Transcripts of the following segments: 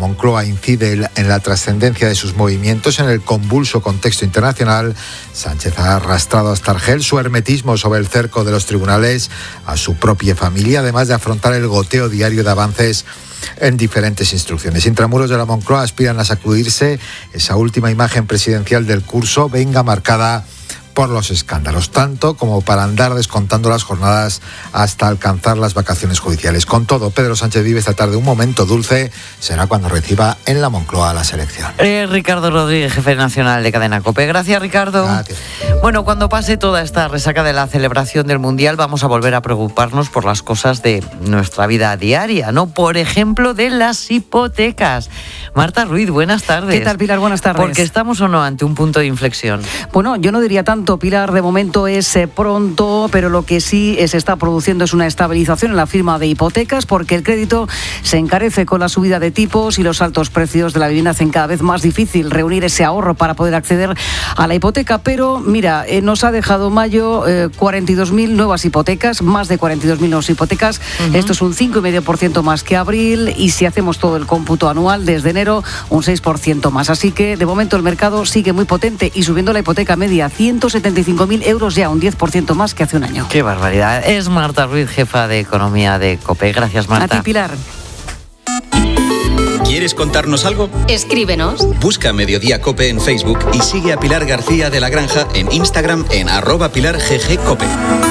Moncloa incide en la trascendencia de sus movimientos en el convulso contexto internacional. Sánchez ha arrastrado hasta Argel su hermetismo sobre el cerco de los tribunales a su propia familia, además de afrontar el goteo diario de avances en diferentes instrucciones. Intramuros de la Moncloa aspiran a sacudirse esa última imagen presidencial del curso, venga marcada por los escándalos, tanto como para andar descontando las jornadas hasta alcanzar las vacaciones judiciales. Con todo, Pedro Sánchez vive esta tarde un momento dulce, será cuando reciba en la Moncloa la selección. Ricardo Rodríguez, jefe nacional de Cadena COPE. Gracias, Ricardo. Gracias. Bueno, cuando pase toda esta resaca de la celebración del Mundial, vamos a volver a preocuparnos por las cosas de nuestra vida diaria, ¿no? Por ejemplo, de las hipotecas. Marta Ruiz, buenas tardes. ¿Qué tal, Pilar? Buenas tardes. Porque estamos o no ante un punto de inflexión. Bueno, yo no diría tanto, Pilar, de momento es pronto, pero lo que sí se está produciendo es una estabilización en la firma de hipotecas, porque el crédito se encarece con la subida de tipos y los altos precios de la vivienda hacen cada vez más difícil reunir ese ahorro para poder acceder a la hipoteca. Pero mira, nos ha dejado mayo 42.000 nuevas hipotecas, más de 42.000 nuevas hipotecas. Esto es un 5,5% más que abril, y si hacemos todo el cómputo anual desde enero, un 6% más. Así que de momento el mercado sigue muy potente y subiendo la hipoteca media a 175.000 euros, ya un 10% más que hace un año. ¡Qué barbaridad! Es Marta Ruiz, jefa de Economía de COPE. Gracias, Marta. A ti, Pilar. ¿Quieres contarnos algo? Escríbenos. Busca Mediodía COPE en Facebook y sigue a Pilar García de la Granja en Instagram en @PilarGGCOPE.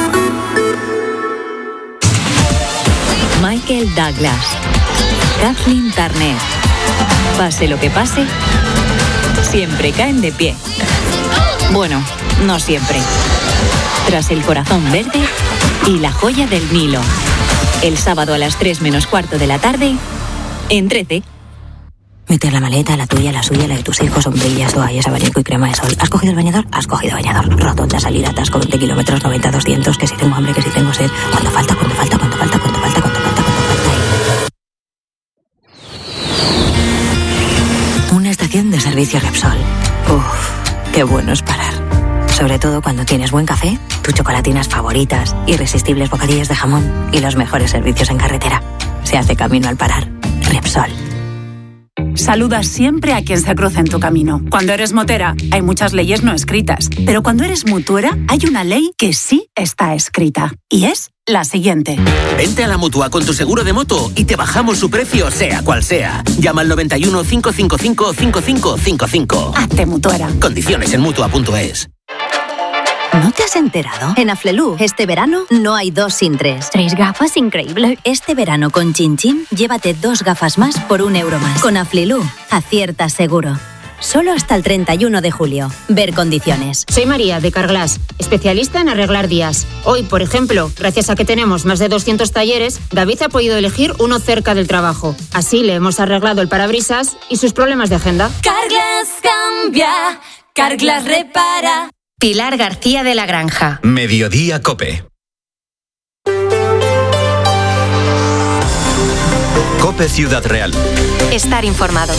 Michael Douglas, Kathleen Turner. Pase lo que pase, siempre caen de pie. Bueno, no siempre. Tras El corazón verde y La joya del Nilo. El sábado a las 3 menos cuarto de la tarde, en 13. Meter la maleta, la tuya, la suya, la de tus hijos, sombrillas, toallas, abanico y crema de sol. ¿Has cogido el bañador? Has cogido bañador. Rotonda, salida, atasco, 20 kilómetros, 90, 200, que si tengo hambre, que si tengo sed. ¿Cuánto falta? ¿Cuánto falta? ¿Cuánto falta? ¿Cuánto falta? ¿Cuánto falta? ¿Cuánto falta? Una estación de servicio Repsol. Uf, qué bueno es parar. Sobre todo cuando tienes buen café, tus chocolatinas favoritas, irresistibles bocadillos de jamón y los mejores servicios en carretera. Se hace camino al parar. Repsol. Saluda siempre a quien se cruza en tu camino. Cuando eres motera, hay muchas leyes no escritas. Pero cuando eres mutuera, hay una ley que sí está escrita. Y es la siguiente. Vente a la Mutua con tu seguro de moto y te bajamos su precio, sea cual sea. Llama al 91 555 5555. Hazte mutuera. Condiciones en Mutua.es. ¿No te has enterado? En Aflelu, este verano no hay 2 sin 3. 3 gafas, increíble. Este verano con Chin Chin, llévate 2 gafas más por €1 más. Con Aflelu, acierta seguro. Solo hasta el 31 de julio. Ver condiciones. Soy María, de Carglass, especialista en arreglar días. Hoy, por ejemplo, gracias a que tenemos más de 200 talleres, David ha podido elegir uno cerca del trabajo. Así le hemos arreglado el parabrisas y sus problemas de agenda. Carglass cambia, Carglass repara. Pilar García de la Granja. Mediodía COPE. COPE Ciudad Real. Estar informado.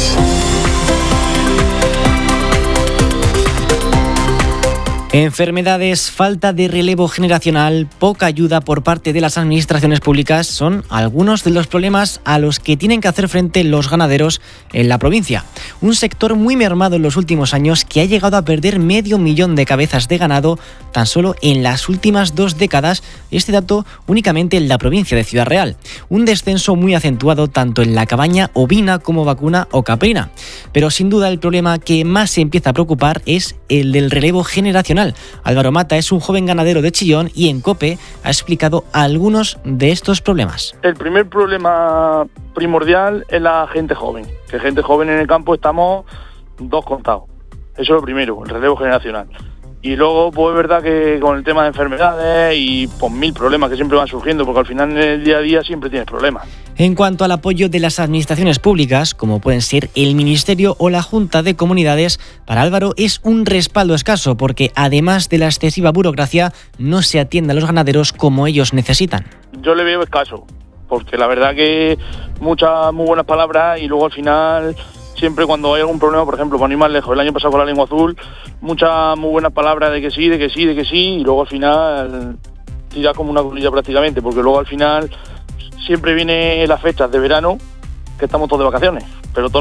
Enfermedades, falta de relevo generacional, poca ayuda por parte de las administraciones públicas son algunos de los problemas a los que tienen que hacer frente los ganaderos en la provincia. Un sector muy mermado en los últimos años que ha llegado a perder 500.000 de cabezas de ganado tan solo en las últimas 2 décadas, este dato únicamente en la provincia de Ciudad Real. Un descenso muy acentuado tanto en la cabaña ovina como vacuna o caprina. Pero sin duda el problema que más se empieza a preocupar es el del relevo generacional. Álvaro Mata es un joven ganadero de Chillón y en COPE ha explicado algunos de estos problemas. El primer problema primordial es la gente joven. Que gente joven en el campo estamos 2 contados. Eso es lo primero, el relevo generacional. Y luego, pues es verdad que con el tema de enfermedades y pues 1000 problemas que siempre van surgiendo, porque al final en el día a día siempre tienes problemas. En cuanto al apoyo de las administraciones públicas, como pueden ser el Ministerio o la Junta de Comunidades, para Álvaro es un respaldo escaso, porque además de la excesiva burocracia, no se atiende a los ganaderos como ellos necesitan. Yo le veo escaso, porque la verdad que muchas muy buenas palabras y luego al final... Siempre cuando hay algún problema, por ejemplo, para no ir más lejos, el año pasado con la lengua azul, muchas muy buenas palabras de que sí, y luego al final tira como una colilla prácticamente, porque luego al final siempre viene las fechas de verano, que estamos todos de vacaciones, pero todo